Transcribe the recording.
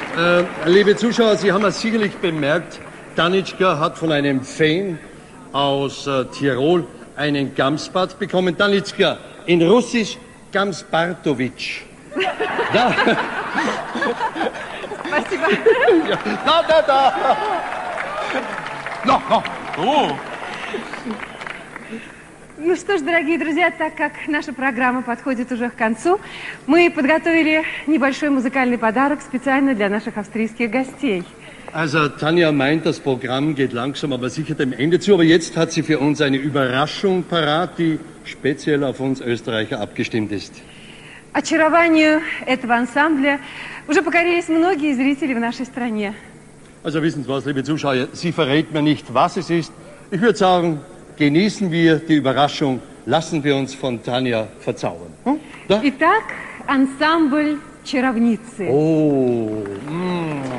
Liebe Zuschauer, Sie haben es sicherlich bemerkt, Tanitschka hat von einem Fan aus Tirol einen Gamsbart bekommen. Tanitschka, in Russisch Gamsbartovic. Da. Спасибо. Da. No. Oh. Ну что ж, дорогие друзья, так как наша программа подходит уже к концу, мы подготовили небольшой музыкальный подарок специально для наших австрийских гостей. Also Tanja meint, das Programm geht langsam, aber sicher dem Ende zu. Aber jetzt hat sie für uns eine Überraschung parat, die speziell auf uns Österreicher abgestimmt ist. Очарованию этого ансамбля уже покорились многие зрители в нашей стране. Also wissen Sie was, liebe Zuschauer, sie verrät mir nicht, was es ist. Ich würde sagen, genießen wir die Überraschung, lassen wir uns von Tanja verzaubern. Итак, ансамбль «Чаровницы». Oh.